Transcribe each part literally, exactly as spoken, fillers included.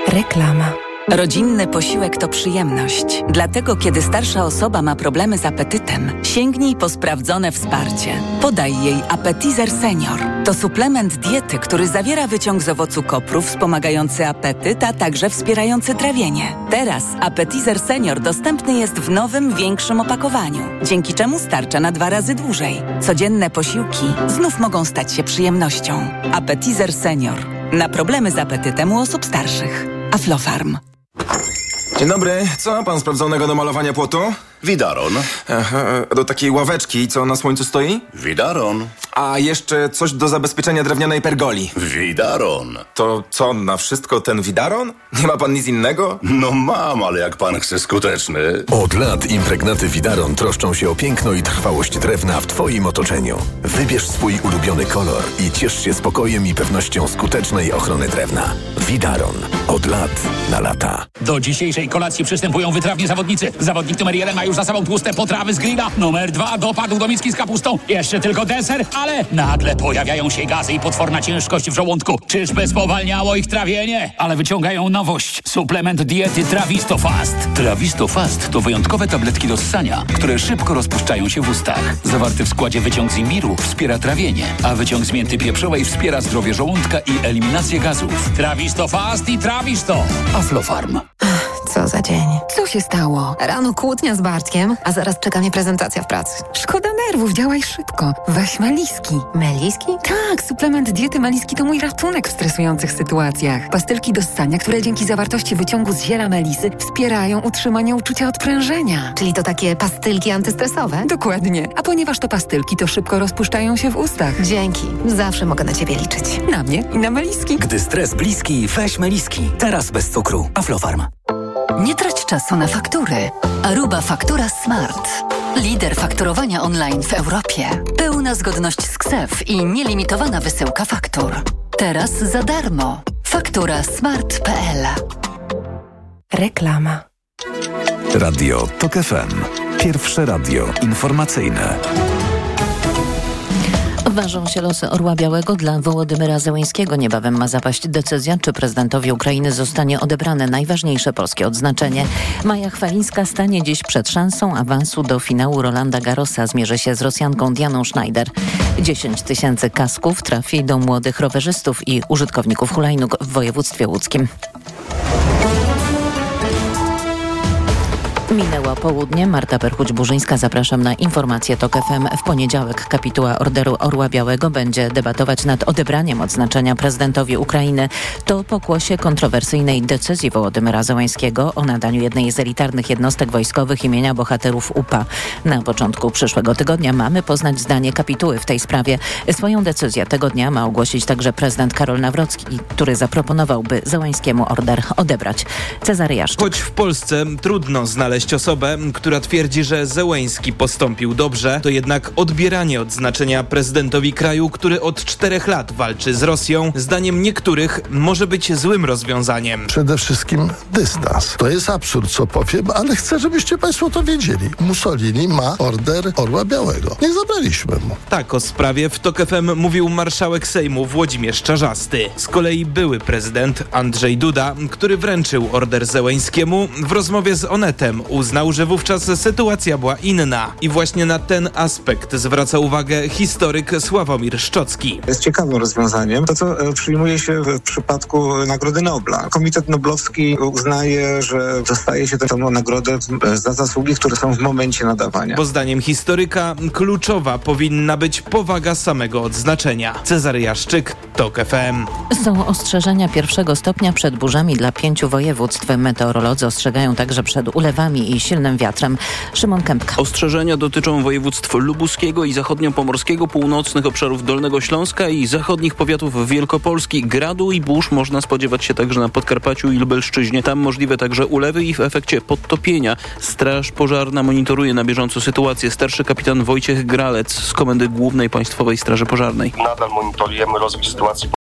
Reklama. Rodzinny posiłek to przyjemność. Dlatego, kiedy starsza osoba ma problemy z apetytem, sięgnij po sprawdzone wsparcie. Podaj jej Appetizer Senior. To suplement diety, który zawiera wyciąg z owocu kopru wspomagający apetyt, a także wspierający trawienie. Teraz Appetizer Senior dostępny jest w nowym, większym opakowaniu, dzięki czemu starcza na dwa razy dłużej. Codzienne posiłki znów mogą stać się przyjemnością. Appetizer Senior. Na problemy z apetytem u osób starszych. Aflofarm. Dzień dobry. Co ma pan sprawdzonego do malowania płotu? Widaron. Aha, do takiej ławeczki, co na słońcu stoi? Widaron. A jeszcze coś do zabezpieczenia drewnianej pergoli. Widaron. To co, na wszystko ten widaron? Nie ma pan nic innego? No mam, ale jak pan chce skuteczny. Od lat impregnaty Widaron troszczą się o piękno i trwałość drewna w twoim otoczeniu. Wybierz swój ulubiony kolor i ciesz się spokojem i pewnością skutecznej ochrony drewna. Widaron. Od lat na lata. Do dzisiejszej kolacji przystępują wytrawni zawodnicy. Zawodnik numer jeden ma już za sobą tłuste potrawy z grilla. Numer dwa dopadł do miski z kapustą. Jeszcze tylko deser, ale nagle pojawiają się gazy i potworna ciężkość w żołądku. Czyżby spowalniało ich trawienie? Ale wyciągają nowość. Suplement diety Trawisto Fast. Trawisto Fast to wyjątkowe tabletki do ssania, które szybko rozpuszczają się w ustach. Zawarty w składzie wyciąg z imbiru wspiera trawienie, a wyciąg z mięty pieprzowej wspiera zdrowie żołądka i eliminację gazów. Trawisto Fast i Trawisto. Aflofarm. Co za dzień. Co się stało? Rano kłótnia z Bartkiem, a zaraz czeka mnie prezentacja w pracy. Szkoda nerwów, działaj szybko. Weź Meliski. Meliski? Tak, suplement diety Meliski to mój ratunek w stresujących sytuacjach. Pastylki do ssania, które dzięki zawartości wyciągu z ziela melisy wspierają utrzymanie uczucia odprężenia. Czyli to takie pastylki antystresowe? Dokładnie. A ponieważ to pastylki, to szybko rozpuszczają się w ustach. Dzięki. Zawsze mogę na ciebie liczyć. Na mnie i na Meliski. Gdy stres bliski, weź Meliski. Teraz bez cukru. Aflofarm. Nie trać czasu na faktury. Aruba Faktura Smart. Lider fakturowania online w Europie. Pełna zgodność z K S E F i nielimitowana wysyłka faktur. Teraz za darmo. faktura smart kropka p l. Reklama. Radio Tok F M. Pierwsze radio informacyjne. Ważą się losy Orła Białego dla Wołodymyra Zełeńskiego. Niebawem ma zapaść decyzja, czy prezydentowi Ukrainy zostanie odebrane najważniejsze polskie odznaczenie. Maja Chwalińska stanie dziś przed szansą awansu do finału Rolanda Garrosa. Zmierzy się z Rosjanką Dianą Schneider. dziesięć tysięcy kasków trafi do młodych rowerzystów i użytkowników hulajnóg w województwie łódzkim. Minęło południe. Marta Perchuć-Burzyńska. Zapraszam na informacje Tok F M. W poniedziałek kapituła Orderu Orła Białego będzie debatować nad odebraniem odznaczenia prezydentowi Ukrainy. To pokłosie kontrowersyjnej decyzji Wołodymyra Zełeńskiego o nadaniu jednej z elitarnych jednostek wojskowych imienia bohaterów U P A. Na początku przyszłego tygodnia mamy poznać zdanie kapituły w tej sprawie. Swoją decyzję tego dnia ma ogłosić także prezydent Karol Nawrocki, który zaproponowałby Zełeńskiemu order odebrać. Cezary Jaszczyk. Choć w Polsce trudno znaleźć osobę, która twierdzi, że Zełeński postąpił dobrze, to jednak odbieranie odznaczenia prezydentowi kraju, który od czterech lat walczy z Rosją, zdaniem niektórych może być złym rozwiązaniem. Przede wszystkim dystans. To jest absurd, co powiem, ale chcę, żebyście państwo to wiedzieli. Mussolini ma order Orła Białego. Nie zabraliśmy mu. Tak o sprawie w Tok F M mówił marszałek Sejmu Włodzimierz Czarzasty. Z kolei były prezydent Andrzej Duda, który wręczył order Zełeńskiemu, w rozmowie z Onetem uznał, że wówczas sytuacja była inna. I właśnie na ten aspekt zwraca uwagę historyk Sławomir Szczocki. Jest ciekawym rozwiązaniem to, co przyjmuje się w przypadku Nagrody Nobla. Komitet Noblowski uznaje, że dostaje się tę nagrodę za zasługi, które są w momencie nadawania. Bo zdaniem historyka kluczowa powinna być powaga samego odznaczenia. Cezary Jaszczyk, Tok F M. Są ostrzeżenia pierwszego stopnia przed burzami dla pięciu województw. Meteorolodzy ostrzegają także przed ulewami i silnym wiatrem. Szymon Kępka. Ostrzeżenia dotyczą województw lubuskiego i zachodniopomorskiego, północnych obszarów Dolnego Śląska i zachodnich powiatów Wielkopolski. Gradu i burz można spodziewać się także na Podkarpaciu i Lubelszczyźnie. Tam możliwe także ulewy i w efekcie podtopienia. Straż Pożarna monitoruje na bieżąco sytuację. Starszy kapitan Wojciech Gralec z Komendy Głównej Państwowej Straży Pożarnej. Nadal monitorujemy rozwój sytuacji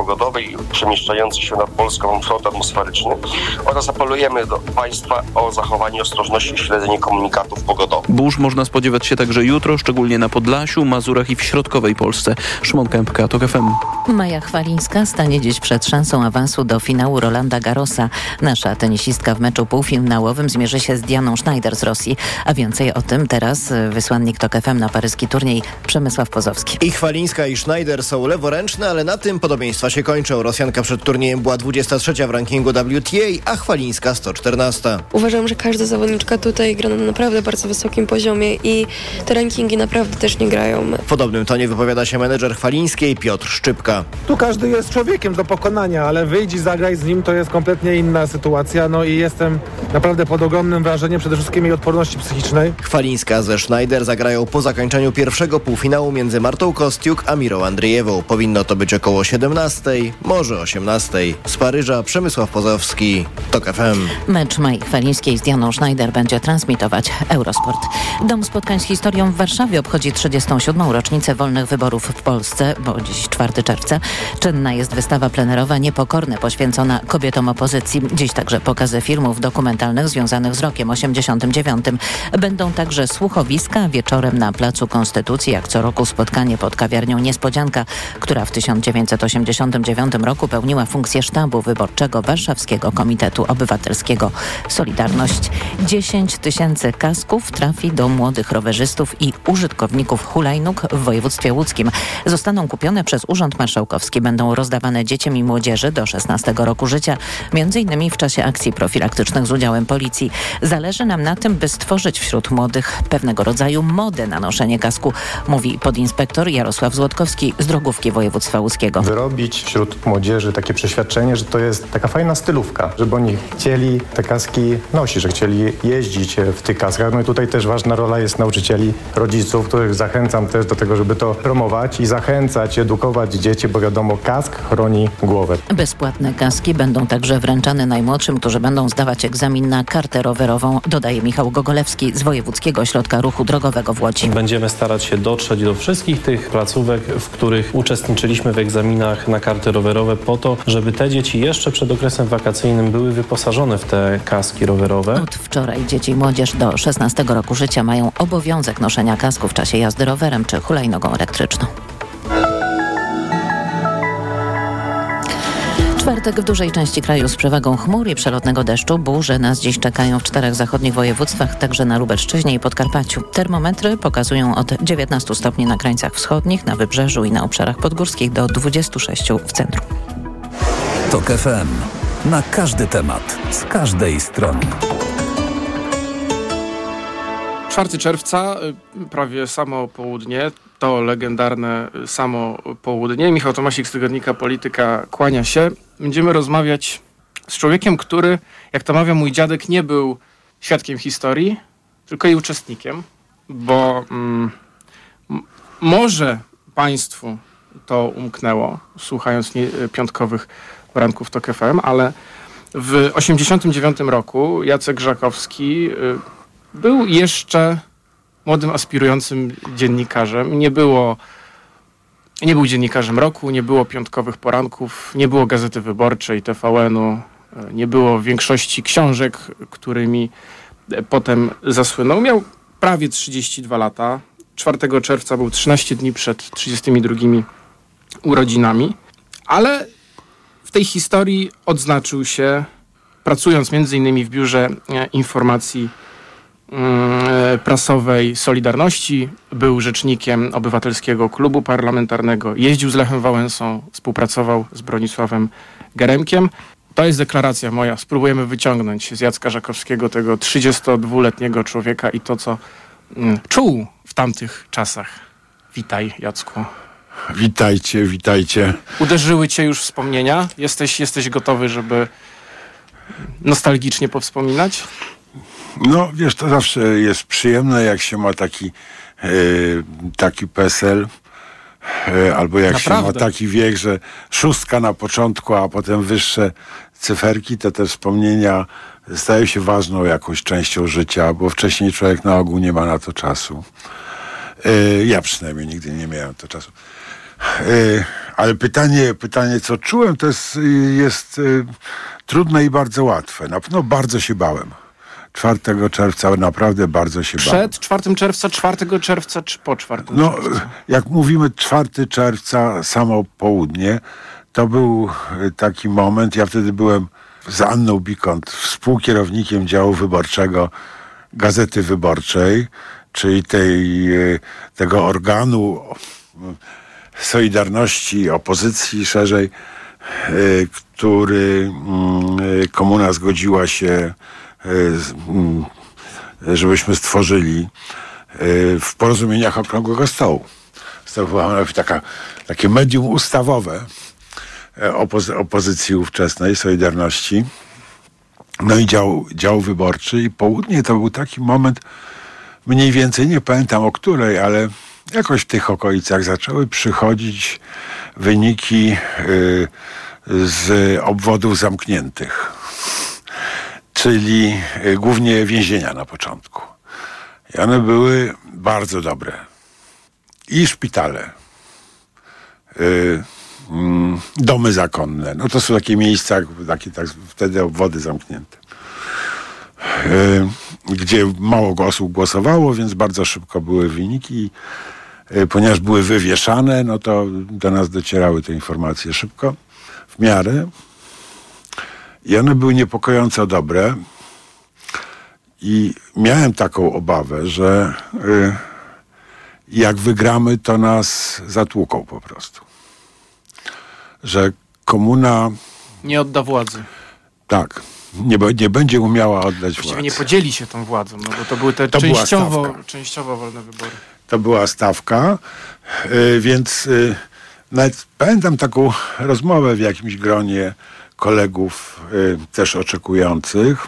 pogodowej przemieszczający się nad Polską front atmosferyczny oraz apelujemy do państwa o zachowanie ostrożności w śledzeniu komunikatów pogodowych. Burz można spodziewać się także jutro, szczególnie na Podlasiu, Mazurach i w środkowej Polsce. Szymon Kępka, TOK F M. Maja Chwalińska stanie dziś przed szansą awansu do finału Rolanda Garrosa. Nasza tenisistka w meczu półfinałowym zmierzy się z Dianą Schneider z Rosji. A więcej o tym teraz wysłannik TOK F M na paryski turniej Przemysław Pozowski. I Chwalińska i Schneider są leworęczne, ale na tym podobieństwa się kończą. Rosjanka przed turniejem była dwudziesta trzecia w rankingu W T A, a Chwalińska sto czternasta. Uważam, że każda zawodniczka tutaj gra na naprawdę bardzo wysokim poziomie i te rankingi naprawdę też nie grają. W podobnym tonie wypowiada się menedżer Chwalińskiej Piotr Szczypka. Tu każdy jest człowiekiem do pokonania, ale wyjdź i zagraj z nim, to jest kompletnie inna sytuacja. No i jestem naprawdę pod ogromnym wrażeniem przede wszystkim jej odporności psychicznej. Chwalińska ze Schneider zagrają po zakończeniu pierwszego półfinału między Martą Kostiuk a Mirą Andrzejewą. Powinno to być około siedemnastej, może osiemnastej. Z Paryża Przemysław Pozowski, TOK F M. Mecz Mai Chwalińskiej z Dianą Schneider będzie transmitować Eurosport. Dom Spotkań z Historią w Warszawie obchodzi trzydziestą siódmą rocznicę wolnych wyborów w Polsce, bo dziś czwartego czerwca. Czynna jest wystawa plenerowa Niepokorne, poświęcona kobietom opozycji. Dziś także pokazy filmów dokumentalnych związanych z rokiem osiemdziesiątym dziewiątym. Będą także słuchowiska. Wieczorem na Placu Konstytucji, jak co roku, spotkanie pod kawiarnią Niespodzianka, która w tysiąc dziewięćset osiemdziesiątym dziewiątym roku pełniła funkcję sztabu wyborczego Warszawskiego Komitetu Obywatelskiego Solidarność. dziesięć tysięcy kasków trafi do młodych rowerzystów i użytkowników hulajnóg w województwie łódzkim. Zostaną kupione przez Urząd Marszałkowski. Będą rozdawane dzieciom i młodzieży do szesnastego roku życia, między innymi w czasie akcji profilaktycznych z udziałem policji. Zależy nam na tym, by stworzyć wśród młodych pewnego rodzaju modę na noszenie kasku, mówi podinspektor Jarosław Złotkowski z Drogówki Województwa Łódzkiego. Wyrobić wśród młodzieży takie przeświadczenie, że to jest taka fajna stylówka, żeby oni chcieli te kaski nosić, że chcieli jeździć w tych kaskach. No i tutaj też ważna rola jest nauczycieli, rodziców, których zachęcam też do tego, żeby to promować i zachęcać, edukować dzieci, bo wiadomo, kask chroni głowę. Bezpłatne kaski będą także wręczane najmłodszym, którzy będą zdawać egzamin na kartę rowerową, dodaje Michał Gogolewski z Wojewódzkiego Ośrodka Ruchu Drogowego w Łodzi. Będziemy starać się dotrzeć do wszystkich tych placówek, w których uczestniczyliśmy w egzaminach na karty rowerowe po to, żeby te dzieci jeszcze przed okresem wakacyjnym były wyposażone w te kaski rowerowe. Od wczoraj dzieci i młodzież do szesnastego roku życia mają obowiązek noszenia kasku w czasie jazdy rowerem czy hulajnogą elektryczną. Czwartek w dużej części kraju z przewagą chmur i przelotnego deszczu. Burze nas dziś czekają w czterech zachodnich województwach, także na Lubelszczyźnie i Podkarpaciu. Termometry pokazują od dziewiętnastu stopni na krańcach wschodnich, na wybrzeżu i na obszarach podgórskich do dwudziestu sześciu w centrum. TOK F M. Na każdy temat, z każdej strony. czwartego czerwca, prawie samo południe, to legendarne samo południe. Michał Tomasik z tygodnika Polityka kłania się. Będziemy rozmawiać z człowiekiem, który, jak to mawia mój dziadek, nie był świadkiem historii, tylko jej uczestnikiem, bo mm, może państwu to umknęło, słuchając nie, piątkowych poranków TOK F M, ale w osiemdziesiątym dziewiątym roku Jacek Żakowski y, był jeszcze młodym, aspirującym dziennikarzem. Nie było, nie był dziennikarzem roku, nie było piątkowych poranków, nie było Gazety Wyborczej, T V N-u, nie było większości książek, którymi potem zasłynął. Miał prawie trzydzieści dwa lata. czwartego czerwca był trzynaście dni przed trzydziestymi drugimi urodzinami, ale w tej historii odznaczył się, pracując między innymi w Biurze Informacji Prasowej Solidarności, był rzecznikiem Obywatelskiego Klubu Parlamentarnego, jeździł z Lechem Wałęsą, współpracował z Bronisławem Geremkiem. To jest deklaracja moja. Spróbujemy wyciągnąć z Jacka Żakowskiego, tego trzydziestodwuletniego człowieka i to, co mm, czuł w tamtych czasach. Witaj, Jacku. Witajcie, witajcie. Uderzyły cię już wspomnienia? Jesteś, jesteś gotowy, żeby nostalgicznie powspominać? No, wiesz, to zawsze jest przyjemne, jak się ma taki, e, taki PESEL, e, albo jak Naprawdę? się ma taki wiek, że szóstka na początku, a potem wyższe cyferki, to te wspomnienia stają się ważną jakąś częścią życia, bo wcześniej człowiek na ogół nie ma na to czasu. E, ja przynajmniej nigdy nie miałem to czasu. E, ale pytanie, pytanie, co czułem, to jest, jest y, trudne i bardzo łatwe. Na pewno bardzo się bałem. czwartego czerwca naprawdę bardzo się bałem. Przed czwartego czerwca, czwartego czerwca czy po czwartego No, czerwca? jak mówimy czwartego czerwca, samo południe, to był taki moment, ja wtedy byłem z Anną Bikont, współkierownikiem działu wyborczego Gazety Wyborczej, czyli tej, tego organu Solidarności, opozycji szerzej, który komuna zgodziła się, żebyśmy stworzyli w porozumieniach Okrągłego Stołu. To była taka, takie medium ustawowe opozy- opozycji ówczesnej, Solidarności. No i dział, dział wyborczy i południe to był taki moment, mniej więcej nie pamiętam o której, ale jakoś w tych okolicach zaczęły przychodzić wyniki y, z obwodów zamkniętych, czyli y, głównie więzienia na początku. I one były bardzo dobre. I szpitale, y, mm, domy zakonne. No to są takie miejsca, takie tak, wtedy obwody zamknięte. Y, gdzie mało osób głosowało, więc bardzo szybko były wyniki. Y, ponieważ były wywieszane, no to do nas docierały te informacje szybko, w miarę. I one były niepokojąco dobre. I miałem taką obawę, że y, jak wygramy, to nas zatłuką po prostu. Że komuna... Nie odda władzy. Tak. Nie, nie będzie umiała oddać Właściwie władzy. nie podzieli się tą władzą, no bo to były te To częściowo, częściowo wolne wybory. To była stawka, yy, więc yy, nawet pamiętam taką rozmowę w jakimś gronie kolegów yy, też oczekujących,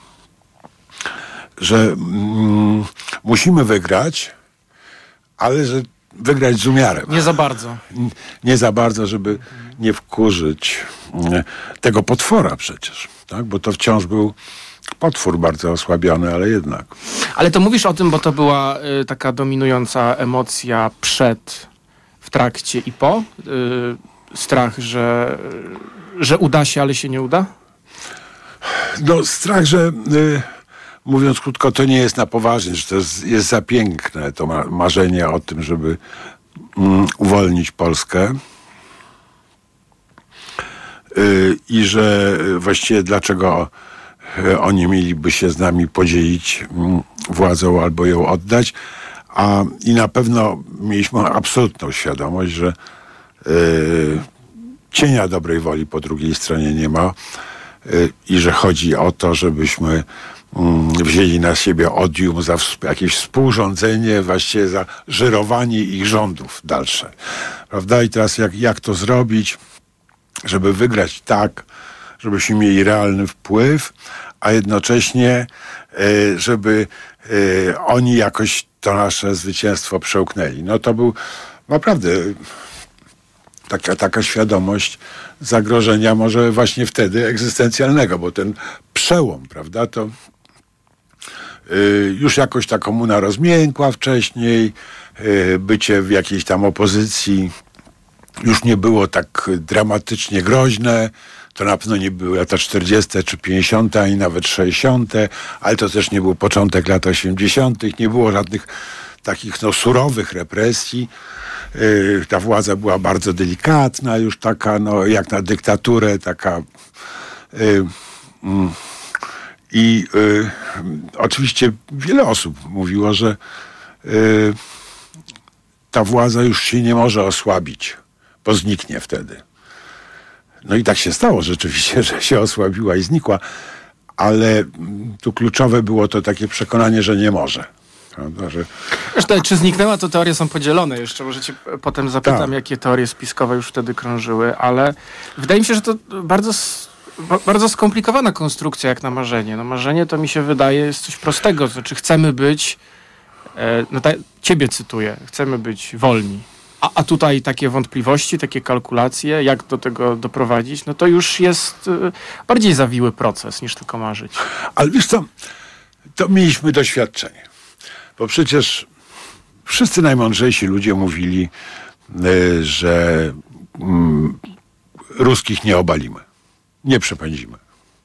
że mm, musimy wygrać, ale że wygrać z umiarem. Nie za bardzo. Nie za bardzo, żeby nie wkurzyć yy, tego potwora przecież, tak? Bo to wciąż był potwór bardzo osłabiony, ale jednak. Ale to mówisz o tym, bo to była y, taka dominująca emocja przed, w trakcie i po? Y, strach, że, y, że uda się, ale się nie uda? No strach, że y, mówiąc krótko, to nie jest na poważnie, że to jest, jest za piękne to ma, marzenie o tym, żeby mm, uwolnić Polskę. Y, I że właściwie dlaczego oni mieliby się z nami podzielić władzą albo ją oddać, a i na pewno mieliśmy absolutną świadomość, że y, cienia dobrej woli po drugiej stronie nie ma y, i że chodzi o to, żebyśmy y, wzięli na siebie odium za w, jakieś współrządzenie, właściwie za żyrowanie ich rządów dalsze. Prawda? I teraz jak, jak to zrobić, żeby wygrać tak, żebyśmy mieli realny wpływ, a jednocześnie, y, żeby y, oni jakoś to nasze zwycięstwo przełknęli. No to był naprawdę taka, taka świadomość zagrożenia może właśnie wtedy egzystencjalnego, bo ten przełom, prawda, to y, już jakoś ta komuna rozmiękła wcześniej, y, bycie w jakiejś tam opozycji już nie było tak dramatycznie groźne. To na pewno nie były lata czterdzieste czy pięćdziesiąte, ani nawet sześćdziesiąte, ale to też nie był początek lat osiemdziesiątych. Nie było żadnych takich no, surowych represji. Yy, ta władza była bardzo delikatna, już taka, no, jak na dyktaturę, taka. Yy, yy. I yy, oczywiście wiele osób mówiło, że yy, ta władza już się nie może osłabić, bo zniknie wtedy. No i tak się stało rzeczywiście, że się osłabiła i znikła, ale tu kluczowe było to takie przekonanie, że nie może. Prawda, że... Zresztą, czy zniknęła, to teorie są podzielone jeszcze. Może cię potem zapytam, tak. jakie teorie spiskowe już wtedy krążyły, ale wydaje mi się, że to bardzo, bardzo skomplikowana konstrukcja jak na marzenie. No marzenie to mi się wydaje jest coś prostego. To znaczy chcemy być, no ta, ciebie cytuję, chcemy być wolni. A, a tutaj takie wątpliwości, takie kalkulacje, jak do tego doprowadzić, no to już jest y, bardziej zawiły proces niż tylko marzyć. Ale wiesz co, to mieliśmy doświadczenie. Bo przecież wszyscy najmądrzejsi ludzie mówili, y, że mm, ruskich nie obalimy. Nie przepędzimy.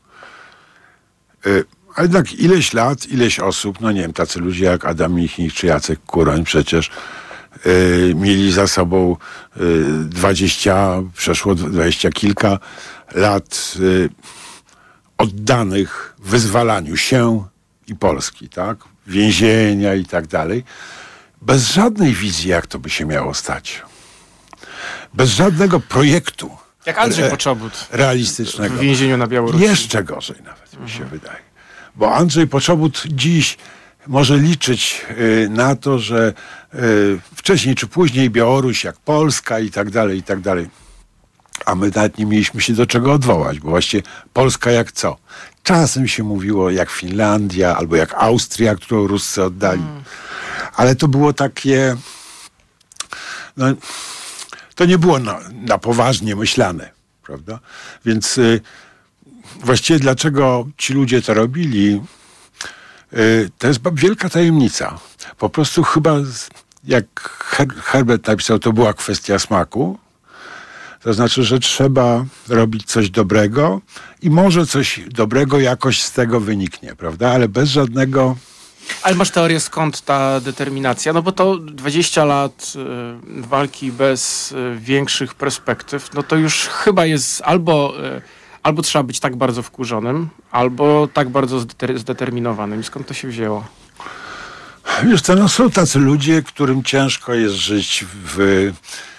Y, a jednak ileś lat, ileś osób, no nie wiem, tacy ludzie jak Adam Michnik czy Jacek Kuroń przecież y, mieli za sobą y, dwadzieścia, przeszło dwadzieścia kilka lat y, oddanych wyzwalaniu się i Polski, tak? Więzienia i tak dalej. Bez żadnej wizji, jak to by się miało stać. Bez żadnego projektu. Jak Andrzej Poczobut. Realistycznego. W więzieniu na Białorusi. Jeszcze gorzej nawet, mhm. mi się wydaje. Bo Andrzej Poczobut dziś może liczyć y, na to, że y, wcześniej czy później Białoruś jak Polska i tak dalej, i tak dalej. A my nawet nie mieliśmy się do czego odwołać, bo właściwie Polska jak co? Czasem się mówiło jak Finlandia albo jak Austria, którą Ruscy oddali. Mm. Ale to było takie... No, to nie było na, na poważnie myślane, prawda? Więc y, właściwie dlaczego ci ludzie to robili, y, to jest wielka tajemnica. Po prostu chyba, jak Her- Herbert napisał, to była kwestia smaku. To znaczy, że trzeba robić coś dobrego i może coś dobrego jakoś z tego wyniknie, prawda? Ale bez żadnego... Ale masz teorię, skąd ta determinacja? No bo to dwadzieścia lat y, walki bez y, większych perspektyw, no to już chyba jest albo, y, albo trzeba być tak bardzo wkurzonym, albo tak bardzo zdeter- zdeterminowanym. Skąd to się wzięło? Wiesz co, no są tacy ludzie, którym ciężko jest żyć w y,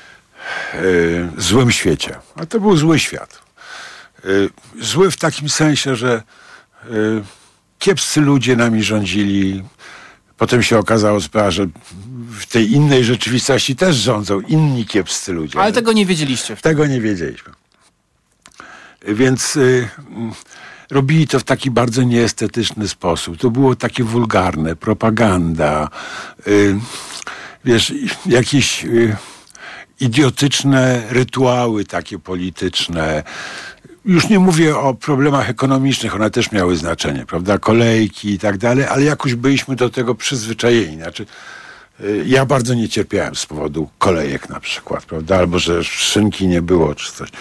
złym świecie. A to był zły świat. Y, zły w takim sensie, że y, kiepscy ludzie nami rządzili. Potem się okazało sprawa, że w tej innej rzeczywistości też rządzą inni kiepscy ludzie. Ale tego nie wiedzieliście. Tego nie wiedzieliśmy. Więc y, robili to w taki bardzo nieestetyczny sposób. To było takie wulgarne, propaganda, y, wiesz, jakieś y, idiotyczne rytuały takie polityczne. Już nie mówię o problemach ekonomicznych, one też miały znaczenie, prawda? Kolejki i tak dalej, ale jakoś byliśmy do tego przyzwyczajeni. Znaczy, y, ja bardzo nie cierpiałem z powodu kolejek na przykład, prawda? Albo że szynki nie było, czy coś.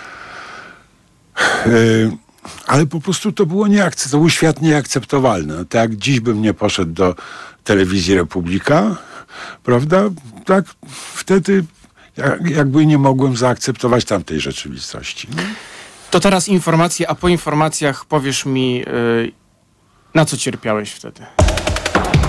Y, ale po prostu to było nieakceptowalne, to był świat nieakceptowalny. No, tak jak dziś bym nie poszedł do telewizji Republika, prawda? Tak wtedy jak, jakby nie mogłem zaakceptować tamtej rzeczywistości. No. To teraz informacje, a po informacjach powiesz mi, yy, na co cierpiałeś wtedy.